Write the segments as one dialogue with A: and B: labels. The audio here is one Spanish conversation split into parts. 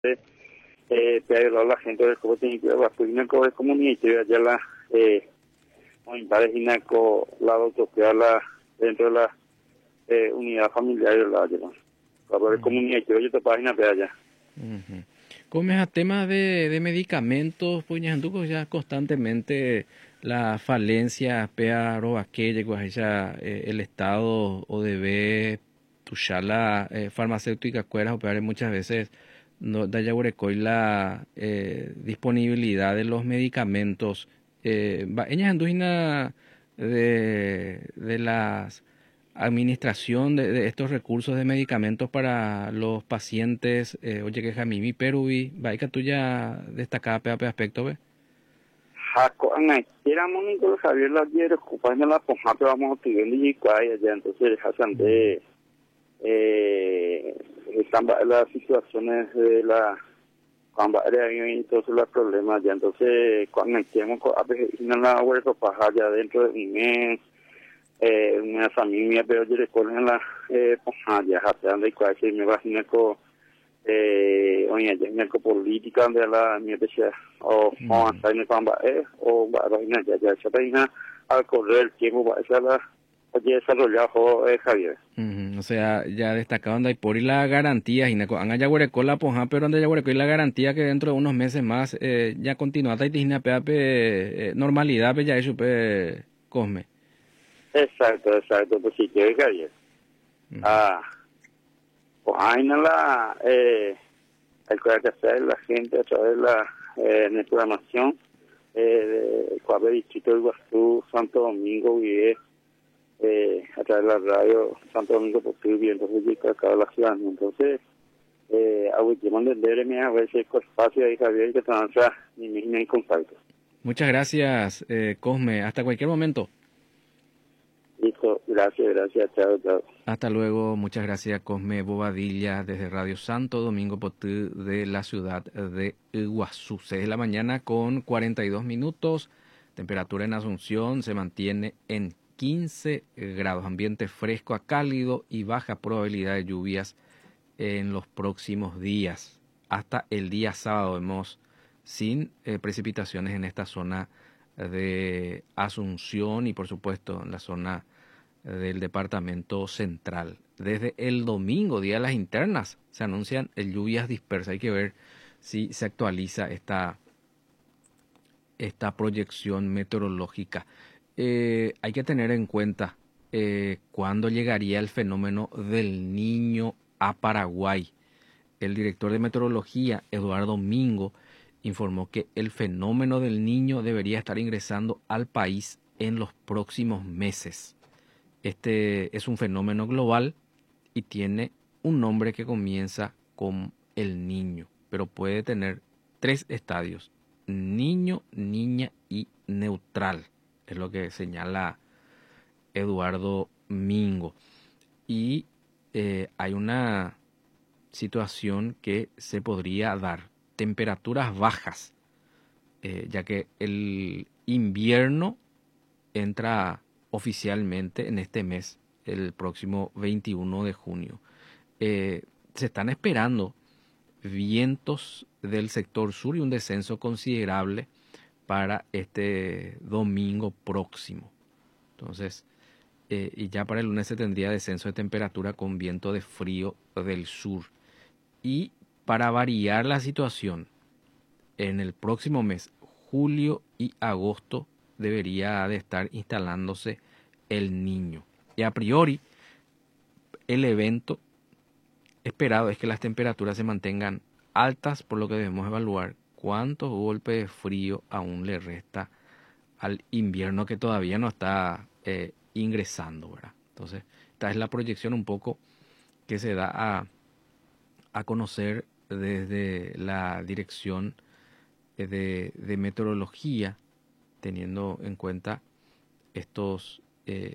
A: pero la gente de cómo tiene que ver con la comunidad ya la montares con la autoridad la dentro de la unidad familiar la llevan para la comunidad yo te página de allá.
B: Como es a temas de medicamentos, pues ya constantemente la falencia, pea roba que llegó a ella el Estado o debe tuya la farmacéutica cueras operar muchas veces no da ya la disponibilidad de los medicamentos ella anduina de las administración de estos recursos de medicamentos para los pacientes, oye que Jamimi Peruvi, vaya tuya destacada pe aspecto ve.
A: Jaco, era Mónico Javier la quiere ocupando la pompa vamos a pedir y cuaya ya entonces Hassan de están las situaciones de la cuando hay entonces los problemas ya entonces cuando metemos a veces la huerta para allá dentro de un mes una familia pero yo recuerdo en la ya haciendo y cual me imagino oye ya política de la mi decía o hasta en cuando o vaina ya se vaina al correr el tiempo va a la oye desarrollado Javier.
B: O sea, ya destacaban de por y la garantía, y han ya la poja, pero anda ya y la garantía que dentro de unos meses más ya continúa pe normalidad pe ya eso pe cosme.
A: Exacto, pues sí que Javier. Pues ahí no la hay que hacer la gente a través de la programación cuál distrito de Iguazú, Santo Domingo y a través de la radio Santo Domingo posible entonces llega acá a la ciudad entonces a último de a veces con espacio ahí Javier que transa ni me en contacto.
B: Muchas gracias Cosme, hasta cualquier momento.
A: Listo, gracias, chao.
B: Hasta luego, muchas gracias Cosme Bobadilla desde Radio Santo Domingo Potú de la ciudad de Iguazú. 6 de la mañana con 42 minutos, temperatura en Asunción se mantiene en 15 grados, ambiente fresco a cálido y baja probabilidad de lluvias en los próximos días. Hasta el día sábado vemos sin precipitaciones en esta zona de Asunción y por supuesto en la zona del departamento central. Desde el domingo, día de las internas, se anuncian lluvias dispersas. Hay que ver si se actualiza esta proyección meteorológica. Hay que tener en cuenta cuándo llegaría el fenómeno del Niño a Paraguay. El director de meteorología, Eduardo Mingo, informó que el fenómeno del Niño debería estar ingresando al país en los próximos meses. Este es un fenómeno global y tiene un nombre que comienza con el niño, pero puede tener 3 estadios: niño, niña y neutral. Es lo que señala Eduardo Mingo. Y hay una situación que se podría dar: temperaturas bajas, ya que el invierno entra oficialmente en este mes, el próximo 21 de junio. Se están esperando vientos del sector sur y un descenso considerable para este domingo próximo. Entonces, y ya para el lunes se tendría descenso de temperatura con viento de frío del sur. Y para variar la situación, en el próximo mes, julio y agosto, debería de estar instalándose el Niño. Y a priori, el evento esperado es que las temperaturas se mantengan altas, por lo que debemos evaluar cuántos golpes de frío aún le resta al invierno que todavía no está ingresando, ¿verdad? Entonces, esta es la proyección un poco que se da a conocer desde la dirección de meteorología, teniendo en cuenta estos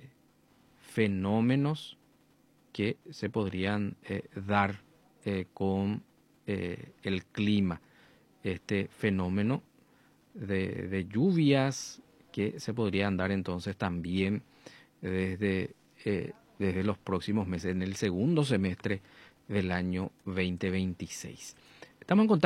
B: fenómenos que se podrían dar con el clima. Este fenómeno de lluvias que se podrían dar entonces también desde los próximos meses, en el segundo semestre del año 2026. Estamos en contacto.